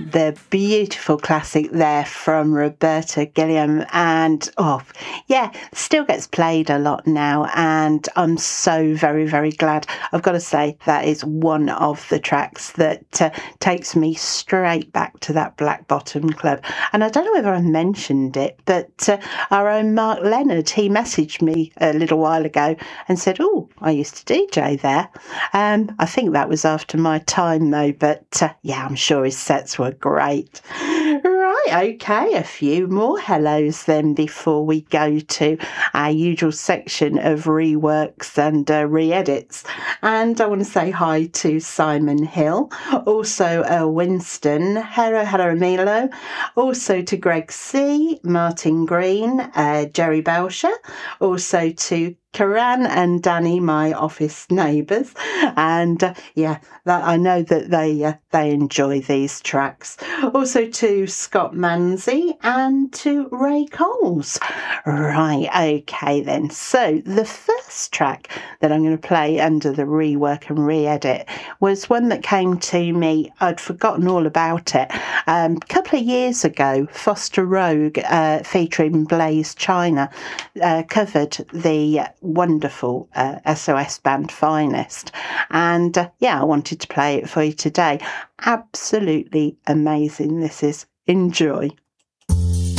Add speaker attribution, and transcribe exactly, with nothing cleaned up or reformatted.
Speaker 1: the beautiful classic there from Roberta Gilliam, and oh yeah, still gets played a lot now, and I'm so very very glad. I've got to say that is one of the tracks that uh, takes me straight back to that Black Bottom Club. And I don't know whether I mentioned it, but uh, our own Mark Leonard, he messaged me a little while ago and said, oh, I used to D J there. Um, I think that was after my time though, but uh, yeah, I'm sure his sets were great. Right, okay, a few more hellos then before we go to our usual section of reworks and uh, re-edits. And I want to say hi to Simon Hill, also uh, Winston, hello, hello, Milo, also to Greg C, Martin Green, uh, Jerry Belcher, also to Karan and Danny, my office neighbours, and uh, yeah, that I know that they uh, they enjoy these tracks. Also to Scott Manzi and to Ray Coles. Right, okay then. So the first track that I'm going to play under the rework and re-edit was one that came to me. I'd forgotten all about it. Um, a couple of years ago, Foster Rogue, uh, featuring Blaze China, uh, covered the wonderful uh, S O S band Finest, and uh, yeah, I wanted to play it for you today. Absolutely amazing this is. Enjoy.